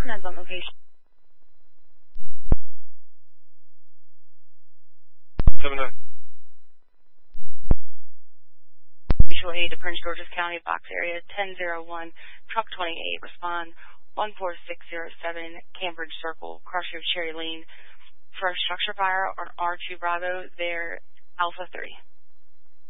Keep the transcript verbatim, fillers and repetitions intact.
Commence on location. seven nine. Mutual aid to Prince George's County, Box area ten oh one, truck twenty-eight, respond one four six zero seven, Cambridge Circle, Crossroads Cherry Lane, for a structure fire on R two Bravo, there, Alpha three.